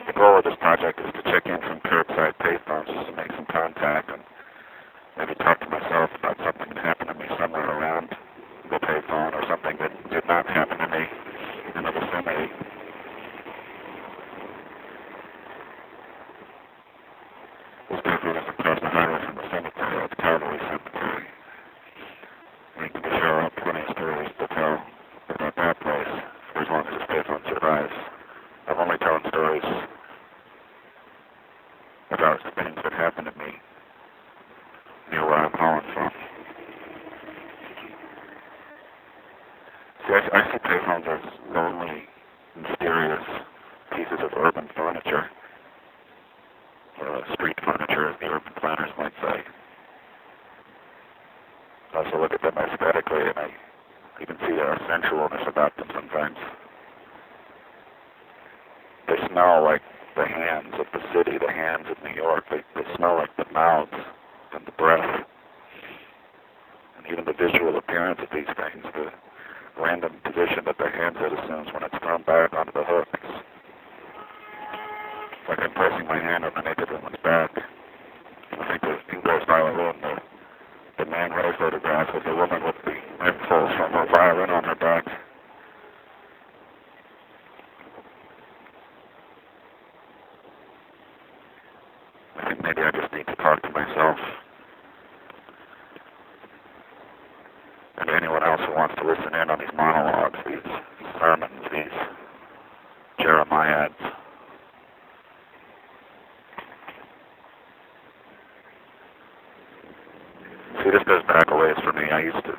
The goal of this project is to check in from curbside payphones just to make some contact and maybe talk to myself about something that happened to me somewhere around the payphone or something that did not happen to me in the vicinity. This paper is across the highway from the cemetery. It's Calvary Cemetery. We can be sure have plenty of stories to tell about that place for as long as this payphone survives. I'm only telling stories about things that happened to me near where I'm calling from. See, I see payphones as lonely, mysterious pieces of urban furniture, or street furniture, as the urban planners might say. I also look at them aesthetically, and you can see a sensualness about them sometimes. They smell like the hands of the city, the hands of New York. They smell like the mouths and the breath. And even the visual appearance of these things, the random position that the handset assumes when it's thrown back onto the hooks. It's like I'm pressing my hand on the naked woman's back. I think of Ingres violin, the Man Ray photograph of the woman with the impulse from her violin on her back. I think maybe I just need to talk to myself. And anyone else who wants to listen in on these monologues, these sermons, these Jeremiads. See, this goes back a ways for me. I used to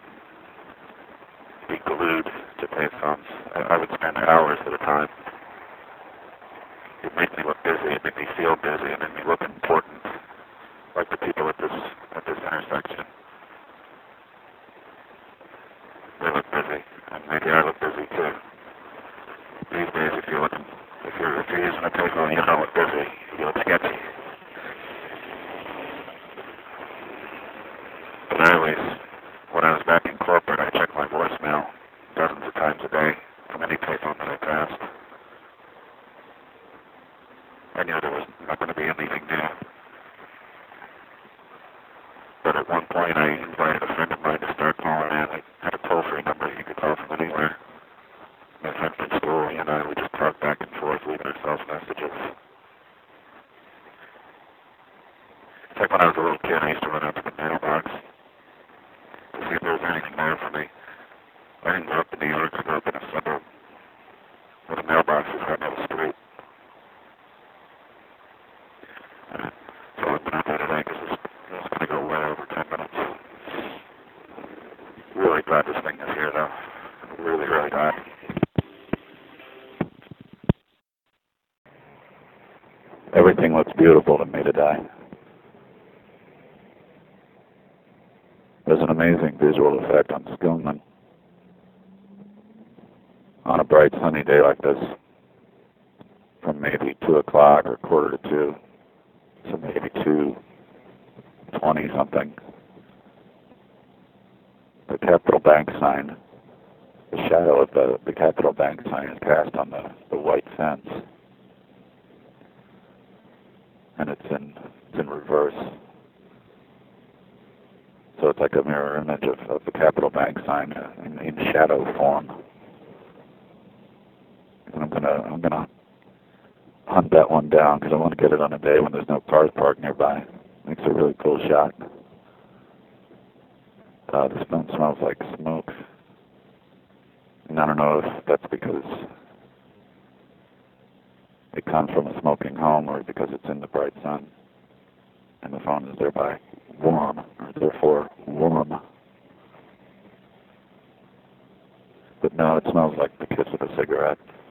be glued to payphones. I would spend hours at a time. It made me look busy, it made me feel busy, it made me look important, like the people at this intersection. They look busy, and maybe I look busy too. These days, if you're using a payphone, you don't look busy, you look sketchy. But I always, when I was back in corporate, I checked my voicemail dozens of times a day from any payphone that I passed. I knew there was not going to be anything new. But at one point, I invited a friend of mine to start calling in. I had a toll-free number you could call from anywhere. My friend from school, he and I would just talk back and forth, leaving ourselves messages. It's like when I was a little kid, I used to run out to the mailbox to see if there was anything there for me. I didn't grow up in New York. I grew up in a suburb where the mailbox was right near the street. So I've been out there today because it's going to go way over 10 minutes. Really glad this thing is here, though. Really, really glad. Everything looks beautiful to me today. There's an amazing visual effect on Skillman on a bright sunny day like this, from maybe 2 o'clock or 1:45 to maybe 2:20 something. The Capital Bank sign, the shadow of the Capital Bank sign is cast on the white fence, and it's in reverse. So it's like a mirror image of the Capital Bank sign in shadow form. And I'm gonna hunt that one down because I want to get it on a day when there's no cars parked nearby. Makes a really cool shot. This film smells like smoke, and I don't know if that's because it comes from a smoking home or because it's in the bright sun, and the phone is thereby warm, or therefore warm. But no, it smells like the kiss of a cigarette.